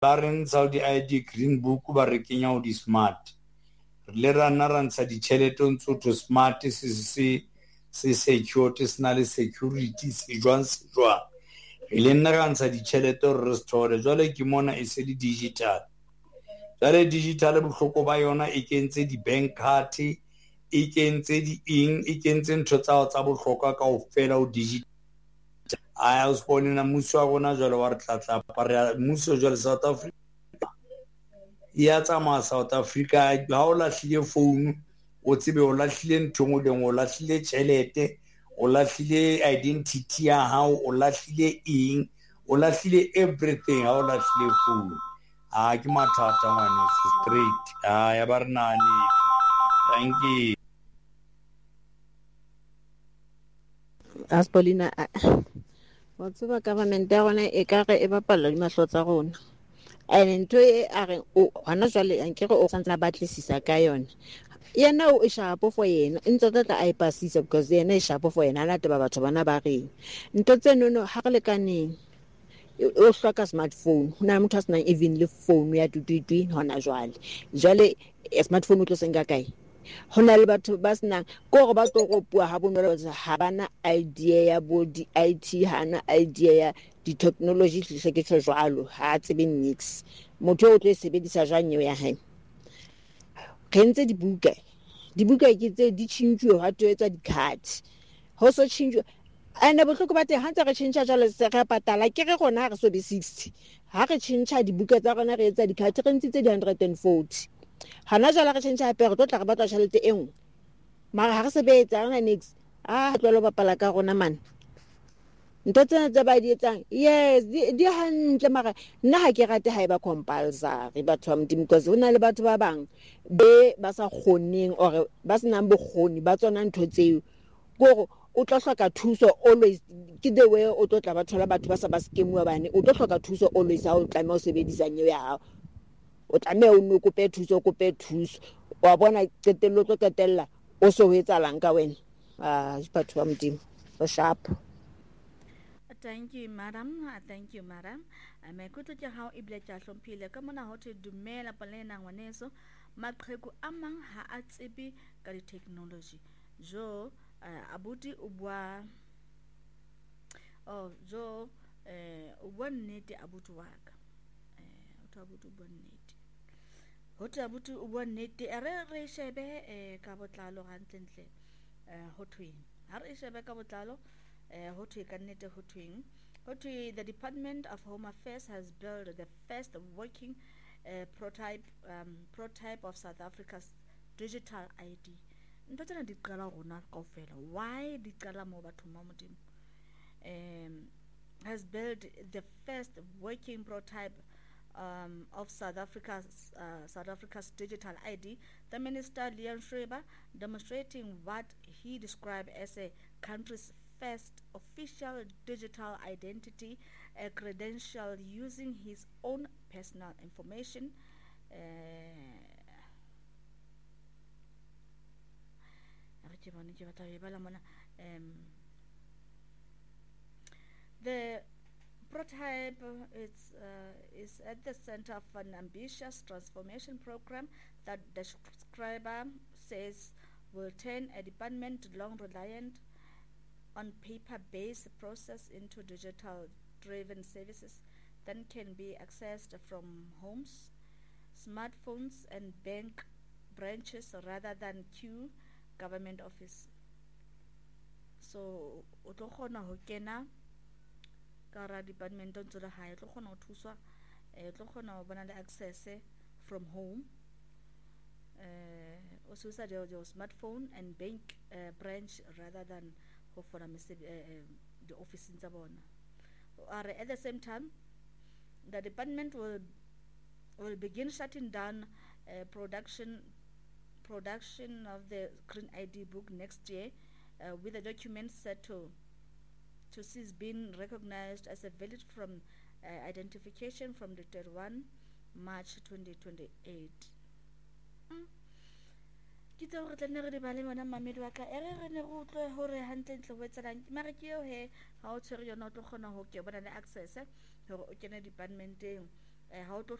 ba reng sa di ID green book ba re kenya o di smart le rana rantsha ditšhelete ntse to smart se security sna le security se jwang le nna ga ntsha ditšhelete re store jwale ke mona e se di digital jwale digital bohloko ba yona e kentse di bank card e kentse di e kentse ntho tsa bohlokwa ka ofela o digital I was born in a muso wa gona jwale wa re tlatla pa muso jwale South Africa ya tsamaya South Africa ha o lahlile phone o tsebe o lahlile ntho ngwe le ngwe o lahlile tšhelete o lahlile identity ya hao o lahlile eng o lahlile everything ha o lahlile phone ke mathata ngwane straight ya ba re nane thank you Aspolina wa tseba government ya rona e ka re e bapalla di mahlo tsa rona and ntho e a re hona jwale ankere o santla batlisisa ka yona yena o shapo for yena ntse tla a ipasisa because yena e shapo for yena la taba batho bana ba reng ntho tseno ha re lekaneng o hloka smartphone hona motho a senang even le phone ya tututui hona jwale smartphone o tlo senga kae hona le batho ba senang gore ba tlo go bua ha bonolo ha bana idea ya bo di IT hana idea ya di technology hle ke jwalo ha tsebe nix motho o tlo sebedisa jwang ya hae kentse dibuka ke tse di tshintjwe ha to etsa di card ho so tshintjwe ane bohloko ba teng ha ntse re tshintjha jalo se re patala ke re gona re so be 60 ha re tshintjha dibuka tsa rona re etsa di card re ntse di 140 hana jala re tshintjha hape re tlo tla re batla tšhelete e nngwe mara ha re sebetsa rena nix tlwelo bapala ka rona man ntho tsena tse ba di etsang yes di hantle mara nna ha ke rate ha eba compulsory batho ba modimo because hona le batho ba bang be ba sa kgoneng or ba senang bokgoni ba tsona ntho tseo gore o tlo hloka thuso always ke the way o tlo tla ba thola batho ba sa ba skemiwa bane o tlo hloka thuso always ha o tlameha o sebedisa nyewe ya hao o tlameha o no kope thuso wa bona qetelo tlo qetella o so ho etsalang ka wena batho ba modimo so sharp. Thank you madam maikutlo ke hao e bile tja hlomphile ka mona ho the dumela palena ngwaneso maqheku a mang ha a tsebe ka di technology jo abuti o bua o bua nnete abuti wa ka abuti o bua nnete abuti o bua nnete re shebe ka botlalo gantlentle ho thweng ha re shebe ka botlalo ho thwe ka nnete ho thweng the Department of Home Affairs has built the first working prototype of South Africa's digital ID. Ntho tsena di qala rona kaofela why di qala mo bathong ba modimo has built the first working prototype of South Africa's digital ID. The Minister Leon Schreiber demonstrating what he described as a country's first official digital identity, a credential using his own personal information. The prototype is at the center of an ambitious transformation program that the Schreiber says will turn a department long reliant on paper-based process into digital-driven services that can be accessed from homes, smartphones, and bank branches rather than queue government office. So, o tlo kgona ho kena ka ra department ntse le hae tlo kgona ho thuswa tlo kgona ho bona le access from home o se your smartphone and bank branch rather than go for the office in Zabona. At the same time, the department will begin shutting down production of the Green ID book next year, with the document set to cease being recognized as a valid from identification from the 31 March 2028. Ke tse re tlenne re di bale bona mamedi wa ka re ne go tlo hore hantlentle ho etsalang mara ke yo he ha o tshwere yona o tlo kgona ho ke bona le access hore o kene departmenteng ha o tlo